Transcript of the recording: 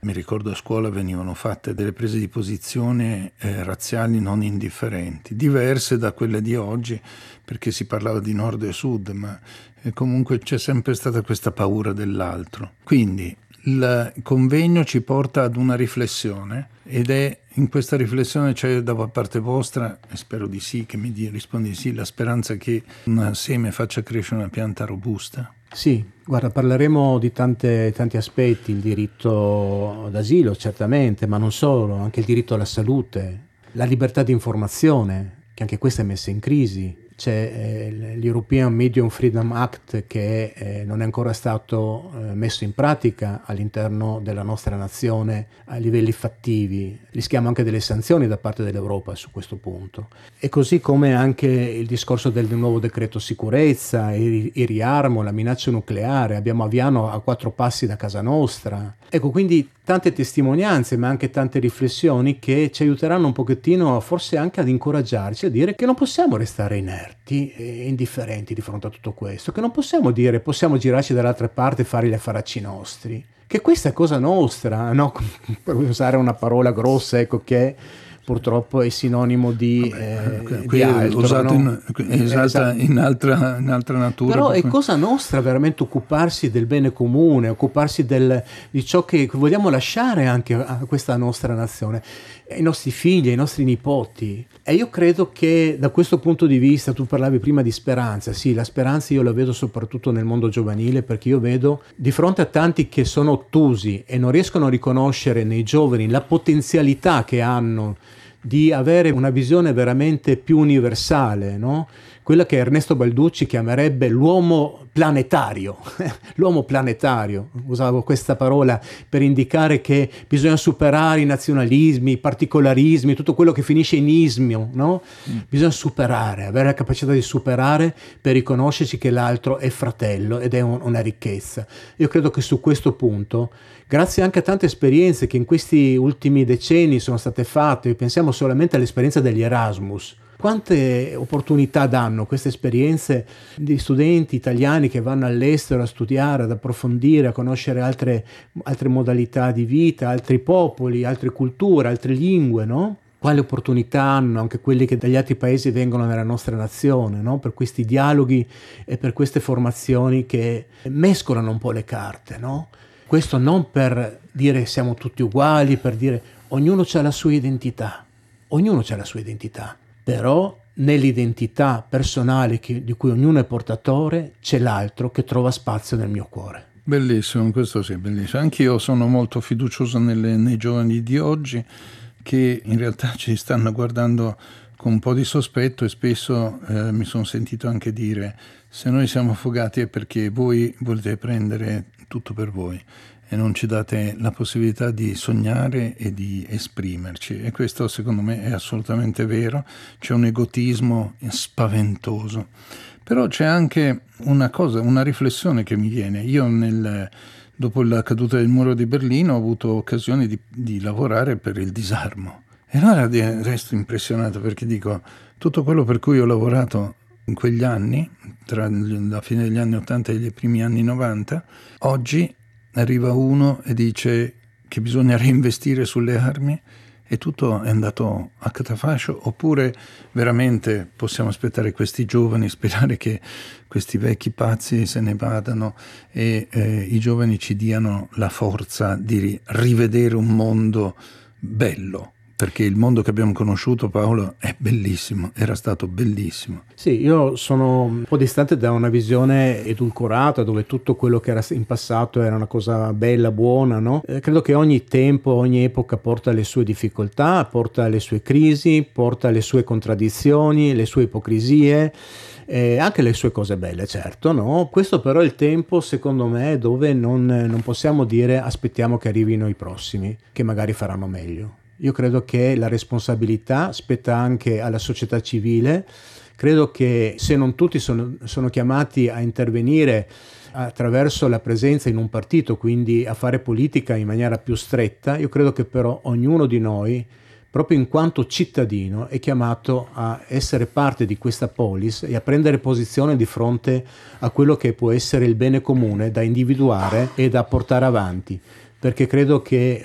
mi ricordo a scuola venivano fatte delle prese di posizione razziali non indifferenti, diverse da quelle di oggi, perché si parlava di nord e sud, ma comunque c'è sempre stata questa paura dell'altro. Quindi il convegno ci porta ad una riflessione, ed è in questa riflessione c'è da parte vostra, e spero di sì, che mi rispondi di sì, la speranza che un seme faccia crescere una pianta robusta? Sì, guarda, parleremo di tanti aspetti, il diritto d'asilo certamente, ma non solo, anche il diritto alla salute, la libertà di informazione, che anche questa è messa in crisi. C'è l'European Medium Freedom Act che non è ancora stato messo in pratica all'interno della nostra nazione a livelli fattivi. Rischiamo anche delle sanzioni da parte dell'Europa su questo punto. E così come anche il discorso del nuovo decreto sicurezza, il riarmo, la minaccia nucleare. Abbiamo Aviano a 4 passi da casa nostra. Ecco, quindi tante testimonianze, ma anche tante riflessioni che ci aiuteranno un pochettino forse anche ad incoraggiarci a dire che non possiamo restare inerti e indifferenti di fronte a tutto questo, che non possiamo dire possiamo girarci dall'altra parte e fare gli affaracci nostri, che questa è cosa nostra, no? Per usare una parola grossa, ecco, che purtroppo è sinonimo di altro, usato no? in altra natura. Però è cosa nostra veramente occuparsi del bene comune, occuparsi di ciò che vogliamo lasciare anche a questa nostra nazione, ai nostri figli, ai nostri nipoti. E io credo che da questo punto di vista, tu parlavi prima di speranza, sì, la speranza io la vedo soprattutto nel mondo giovanile, perché io vedo di fronte a tanti che sono ottusi e non riescono a riconoscere nei giovani la potenzialità che hanno di avere una visione veramente più universale, no? Quella che Ernesto Balducci chiamerebbe l'uomo planetario. L'uomo planetario, usavo questa parola per indicare che bisogna superare i nazionalismi, i particolarismi, tutto quello che finisce in ismio, no? Bisogna superare, avere la capacità di superare per riconoscerci che l'altro è fratello ed è una ricchezza. Io credo che su questo punto, grazie anche a tante esperienze che in questi ultimi decenni sono state fatte, pensiamo solamente all'esperienza degli Erasmus. Quante opportunità danno queste esperienze di studenti italiani che vanno all'estero a studiare, ad approfondire, a conoscere altre modalità di vita, altri popoli, altre culture, altre lingue, no? Quali opportunità hanno anche quelli che dagli altri paesi vengono nella nostra nazione, no? Per questi dialoghi e per queste formazioni che mescolano un po' le carte, no? Questo non per dire siamo tutti uguali, per dire ognuno ha la sua identità, però nell'identità personale di cui ognuno è portatore c'è l'altro che trova spazio nel mio cuore. Bellissimo, questo sì, bellissimo. Anch'io sono molto fiducioso nei giovani di oggi, che in realtà ci stanno guardando con un po' di sospetto, e spesso mi sono sentito anche dire: se noi siamo affogati è perché voi volete prendere tutto per voi e non ci date la possibilità di sognare e di esprimerci. E questo secondo me è assolutamente vero. C'è un egotismo spaventoso, però c'è anche una riflessione che mi viene. Io dopo la caduta del muro di Berlino ho avuto occasione di lavorare per il disarmo, e allora resto impressionato, perché dico, tutto quello per cui ho lavorato in quegli anni, tra la fine degli anni 80 e i primi anni 90, oggi arriva uno e dice che bisogna reinvestire sulle armi e tutto è andato a catafascio. Oppure veramente possiamo aspettare questi giovani, sperare che questi vecchi pazzi se ne vadano e i giovani ci diano la forza di rivedere un mondo bello? Perché il mondo che abbiamo conosciuto, Paolo, è bellissimo, era stato bellissimo. Sì, io sono un po' distante da una visione edulcorata dove tutto quello che era in passato era una cosa bella, buona, no? Credo che ogni tempo, ogni epoca porta le sue difficoltà, porta le sue crisi, porta le sue contraddizioni, le sue ipocrisie, anche le sue cose belle, certo, no? Questo però è il tempo, secondo me, dove non possiamo dire aspettiamo che arrivino i prossimi, che magari faranno meglio. Io credo che la responsabilità spetta anche alla società civile. Credo che se non tutti sono chiamati a intervenire attraverso la presenza in un partito, quindi a fare politica in maniera più stretta, io credo che però ognuno di noi, proprio in quanto cittadino, è chiamato a essere parte di questa polis e a prendere posizione di fronte a quello che può essere il bene comune da individuare e da portare avanti. Perché credo che